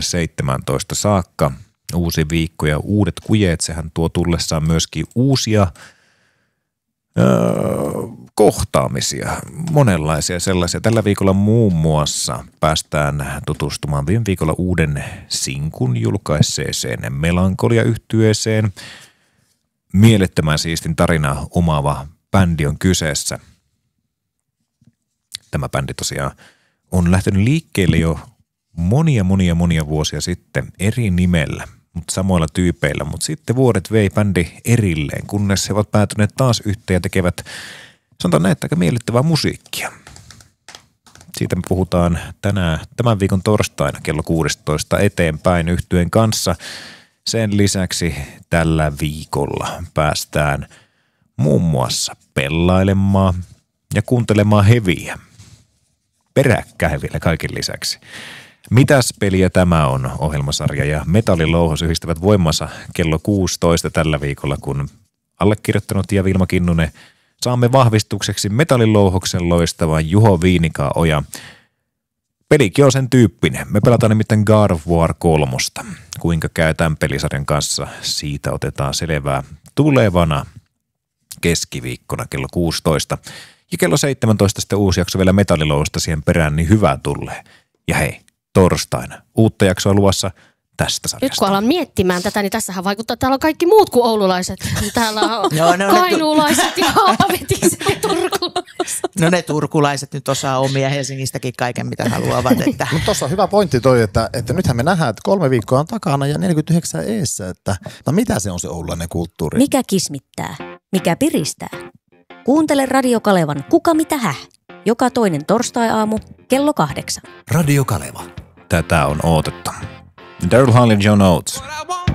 tuonne 17 saakka. Uusi viikko ja uudet kujeet, sehän tuo tullessaan myöskin uusia kohtaamisia, monenlaisia sellaisia. Tällä viikolla muun muassa päästään tutustumaan viime viikolla uuden sinkun julkaisseeseen Melankolia-yhtyeeseen. Mielettömän siistin tarina omaava bändi on kyseessä. Tämä bändi tosiaan on lähtenyt liikkeelle jo monia vuosia sitten eri nimellä, mutta samoilla tyypeillä, mutta sitten vuodet vei bändi erilleen, kunnes he ovat päätyneet taas yhteen ja tekevät, sanotaan näin, aika miellyttävää musiikkia. Siitä me puhutaan tämän viikon torstaina kello 16 eteenpäin yhtyeen kanssa. Sen lisäksi tällä viikolla päästään muun muassa pelailemaan ja kuuntelemaan heviä. Peräkkäin vielä kaiken lisäksi. Mitäs peliä tämä on ohjelmasarja ja Metallilouhos yhdistävät voimansa kello 16 tällä viikolla, kun allekirjoittanut ja Vilma Kinnunen saamme vahvistukseksi Metallilouhoksen loistavan Juho Viinikaa-oja. Pelikin on sen tyyppinen. Me pelataan nimittäin God of War 3. Kuinka käy tämän pelisarjan kanssa, siitä otetaan selvää tulevana keskiviikkona kello 16. Ja kello 17 sitten uusi jakso vielä Metallilouhosta siihen perään, niin hyvää tulee. Ja hei, torstaina uutta jaksoa luvassa tästä sarjasta. Nyt kun alan miettimään tätä, niin tässähän vaikuttaa, että täällä on kaikki muut kuin oululaiset. Täällä on kainuulaiset ja haavetiset ja turkulaiset. No ne turkulaiset nyt osaa omia Helsingistäkin kaiken, mitä haluavat. Mutta tuossa on hyvä pointti toi, että nythän me nähdään, että 3 viikkoa on takana ja 49 eessä. Että, no mitä se on se oululainen kulttuuri? Mikä kismittää? Mikä piristää? Kuuntele Radio Kalevan Kuka mitä häh? Joka toinen torstai-aamu kello 8. Radio Kaleva. Tätä on odotettu. Daryl Hall ja John Oates.